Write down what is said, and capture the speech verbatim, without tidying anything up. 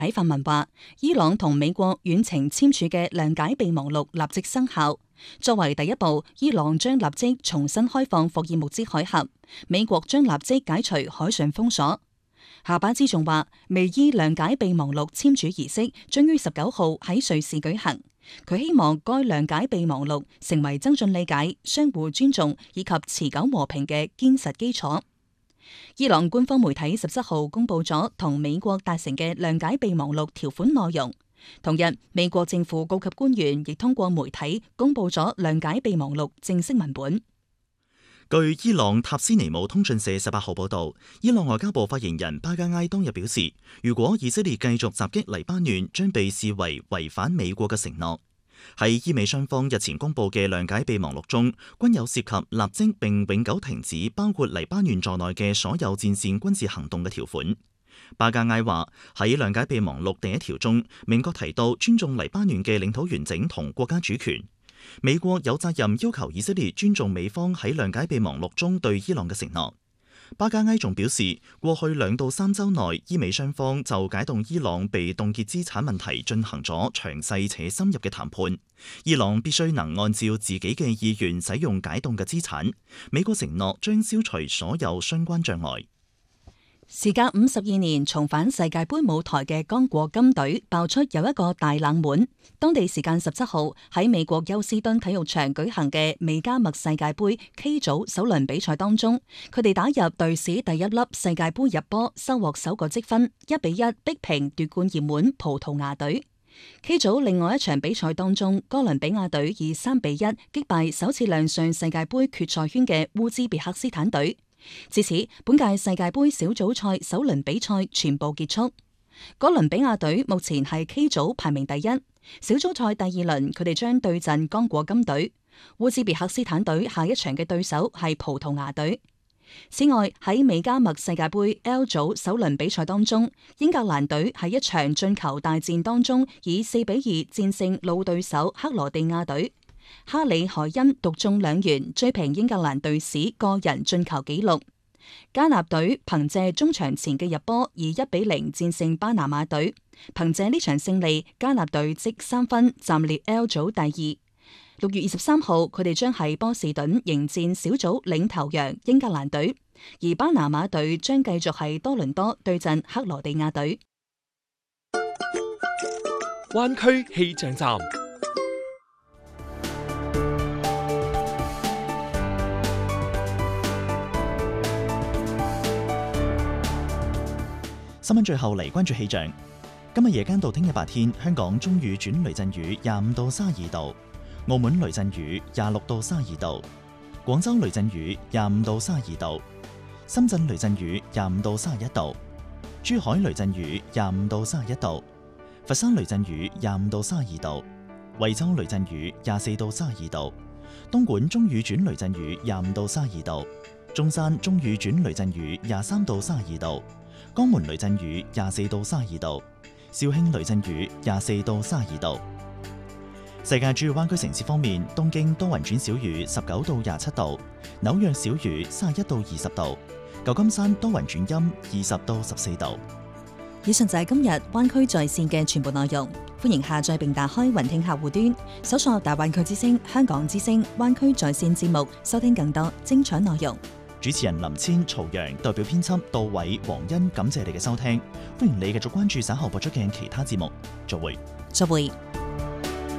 喺發文話，伊朗同美國遠程簽署嘅諒解備忘錄立即生效。作為第一步，伊朗將立即重新開放霍爾木茲海峽，美國將立即解除海上封鎖。夏巴茲仲話，美伊諒解備忘錄簽署儀式將於十九號喺瑞士舉行。佢希望該諒解備忘錄成為增進理解、相互尊重以及持久和平嘅堅實基礎。伊朗官方媒體十七號公布咗同美國達成嘅諒解備忘錄條款內容。同日，美國政府高級官員亦通過媒體公布咗諒解備忘錄正式文本。 據伊朗塔斯尼姆通訊社十八號報道，伊朗外交部發言人巴加埃當日表示，如果以色列繼續襲擊黎巴嫩，將被視為違反美國嘅承諾。喺伊美雙方日前公布嘅諒解備忘錄中，均有涉及立即並永久停止包括黎巴嫩在內嘅所有戰線軍事行動嘅條款。巴加埃話喺諒解備忘錄第一條中，明確提到尊重黎巴嫩嘅領土完整同國家主權。美國有責任要求以色列尊重美方喺諒解備忘錄中對伊朗嘅承諾。巴加埃仲表示，過去兩到三週內，伊美雙方就解凍伊朗被凍結資產問題進行咗詳細且深入嘅談判。伊朗必須能按照自己嘅意願使用解凍嘅資產。美國承諾將消除所有相關障礙。 時隔五十二年重返世界盃舞台嘅剛果金隊爆出有一個大冷門。當地時間十七號喺美國休斯敦體育場舉行嘅美加墨世界盃 K 組首輪比賽當中，佢哋打入隊史第一粒世界盃入波，收穫首個積分，一比一逼平奪冠熱門葡萄牙隊。K 組另外一場比賽當中，哥倫比亞隊以三比一擊敗首次亮相世界盃決賽圈嘅烏茲別克斯坦隊。至此，本屆世界盃小組賽首輪比賽全部結束。哥倫比亞隊目前係 K 組排名第一，小組賽第二輪佢哋將對陣剛果金隊。烏茲別克斯坦隊下一場嘅對手係葡萄牙隊。此外，喺美加墨世界盃 L 組首輪比賽當中，英格蘭隊喺一場進球大戰當中以四比二戰勝老對手克羅地亞隊。哈里海恩獨中兩元，追平英格蘭隊史個人進球紀錄。加納隊憑借中場前嘅入波，以一比零戰勝巴拿馬隊。憑借呢場勝利，加納隊積三分，暫列 L 組第二。六月二十三號，佢哋將喺波士頓迎戰小組領頭羊英格蘭隊，而巴拿馬隊將繼續喺多倫多對陣克羅地亞隊。 灣區氣象站。 新聞最後嚟關注氣象。今日夜間到聽日白天，香港中雨轉雷陣雨，廿五到卅二度；澳門雷陣雨，廿六到卅二度；廣州雷陣雨，廿五到卅二度；深圳雷陣雨，廿五到卅一度；珠海雷陣雨，廿五到卅一度；佛山雷陣雨，廿五到卅二度；惠州雷陣雨，廿四到卅二度；東莞中雨轉雷陣雨，廿五到卅二度；中山中雨轉雷陣雨，廿三到卅二度。江門雷陣雨廿四到卅二度，肇慶雷陣雨廿四到卅二度。世界主要灣區城市方面，東京多雲轉小雨十九到廿七度，紐約小雨卅一到二十度，舊金山多雲轉陰二十到十四度。 以上就係今日灣區在線嘅全部內容，歡迎下載並打開雲聽客戶端，搜索大灣區之聲、香港之聲、灣區在線節目，收聽更多精彩內容。 主持人林千、曹陽，代表編輯杜偉、黃欣，感謝你嘅收聽，歡迎你繼續關注稍後播出嘅其他節目，再會。 再會。